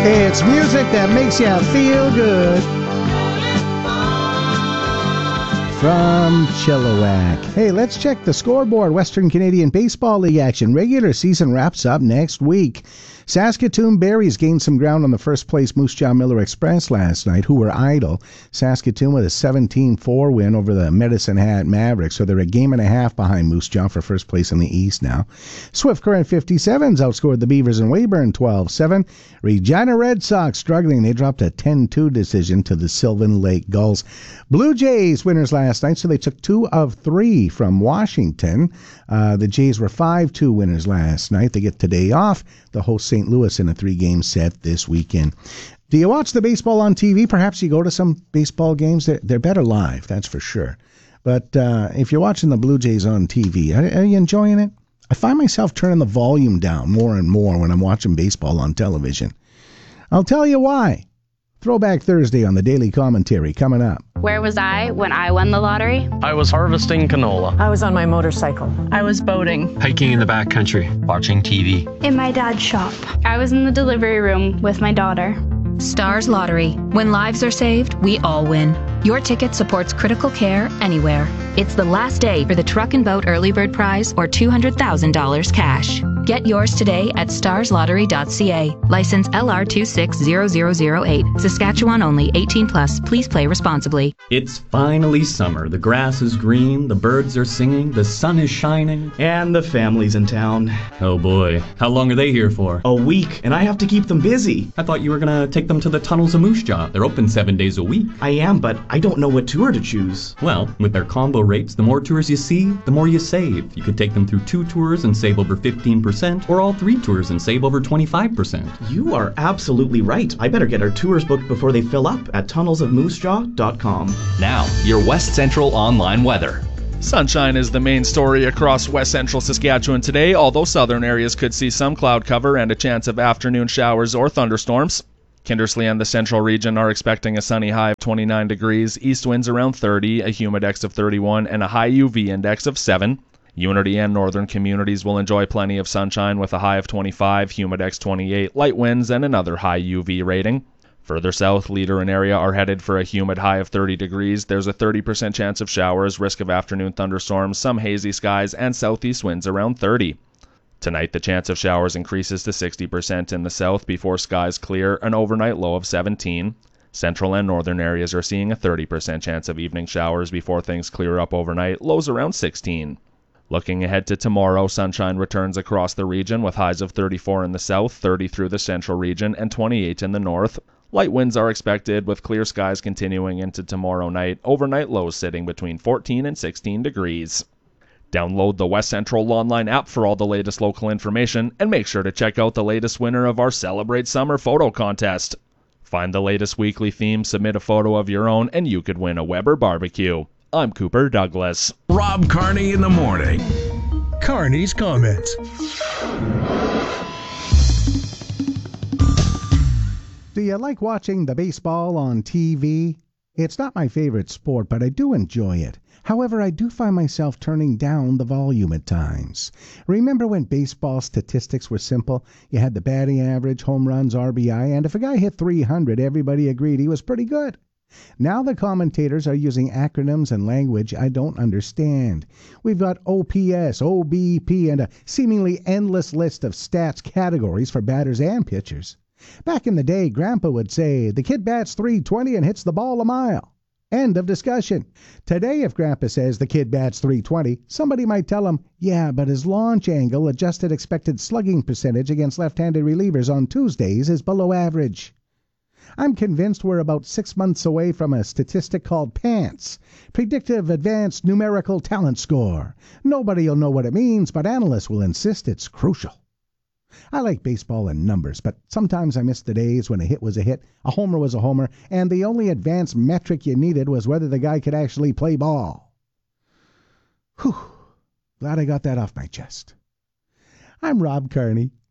It's music that makes you feel good. From Chilliwack. Hey, let's check the scoreboard. Western Canadian Baseball League action. Regular season wraps up next week. Saskatoon Berries gained some ground on the first place Moose Jaw Miller Express last night, who were idle. Saskatoon with a 17-4 win over the Medicine Hat Mavericks, so they're a game and a half behind Moose Jaw for first place in the East now. Swift Current 57s outscored the Beavers in Weyburn 12-7. Regina Red Sox struggling. They dropped a 10-2 decision to the Sylvan Lake Gulls. Blue Jays winners last night, so they took 2 of 3 from Washington. The Jays were 5-2 winners last night. They get today off. The host St. Louis in a 3-game set this weekend. Do you watch the baseball on TV? Perhaps you go to some baseball games. They're better live, that's for sure. But if you're watching the Blue Jays on TV, are you enjoying it? I find myself turning the volume down more and more when I'm watching baseball on television. I'll tell you why. Throwback Thursday on the Daily Commentary coming up. Where was I when I won the lottery? I was harvesting canola. I was on my motorcycle. I was boating. Hiking in the backcountry. Watching TV. In my dad's shop. I was in the delivery room with my daughter. Stars Lottery. When lives are saved, we all win. Your ticket supports critical care anywhere. It's the last day for the Truck and Boat Early Bird Prize or $200,000 cash. Get yours today at starslottery.ca. License LR260008. Saskatchewan only. 18 plus. Please play responsibly. It's finally summer. The grass is green, the birds are singing, the sun is shining. And the family's in town. Oh boy. How long are they here for? A week, and I have to keep them busy. I thought you were gonna take them to the tunnels of Moose Jaw. They're open 7 days a week. I am, but I don't know what tour to choose. Well, with their combo rates, the more tours you see, the more you save. You could take them through 2 tours and save over 15%, or all 3 tours and save over 25%. You are absolutely right. I better get our tours booked before they fill up at tunnelsofmoosejaw.com. Now, your West Central online weather. Sunshine is the main story across west central Saskatchewan today, although southern areas could see some cloud cover and a chance of afternoon showers or thunderstorms. Kindersley and the central region are expecting a sunny high of 29 degrees, east winds around 30, a humidex of 31, and a high UV index of 7. Unity and northern communities will enjoy plenty of sunshine with a high of 25, humidex 28, light winds, and another high UV rating. Further south, Leader and area are headed for a humid high of 30 degrees. There's a 30% chance of showers, risk of afternoon thunderstorms, some hazy skies, and southeast winds around 30. Tonight, the chance of showers increases to 60% in the south before skies clear, an overnight low of 17. Central and northern areas are seeing a 30% chance of evening showers before things clear up overnight, lows around 16. Looking ahead to tomorrow, sunshine returns across the region with highs of 34 in the south, 30 through the central region, and 28 in the north. Light winds are expected with clear skies continuing into tomorrow night, overnight lows sitting between 14 and 16 degrees. Download the West Central online app for all the latest local information, and make sure to check out the latest winner of our Celebrate Summer photo contest. Find the latest weekly theme, submit a photo of your own, and you could win a Weber barbecue. I'm Cooper Douglas. Rob Carney in the morning. Carney's comments. Do you like watching the baseball on TV? It's not my favorite sport, but I do enjoy it. However, I do find myself turning down the volume at times. Remember when baseball statistics were simple? You had the batting average, home runs, RBI, and if a guy hit 300, everybody agreed he was pretty good. Now the commentators are using acronyms and language I don't understand. We've got OPS, OBP, and a seemingly endless list of stats categories for batters and pitchers. Back in the day, Grandpa would say, the kid bats .320 and hits the ball a mile. End of discussion. Today, if Grandpa says the kid bats .320, somebody might tell him, yeah, but his launch angle, adjusted expected slugging percentage against left-handed relievers on Tuesdays is below average. I'm convinced we're about 6 months away from a statistic called PANTS, Predictive Advanced Numerical Talent Score. Nobody will know what it means, but analysts will insist it's crucial. I like baseball and numbers, but sometimes I miss the days when a hit was a hit, a homer was a homer, and the only advanced metric you needed was whether the guy could actually play ball. Whew, glad I got that off my chest. I'm Rob Carney.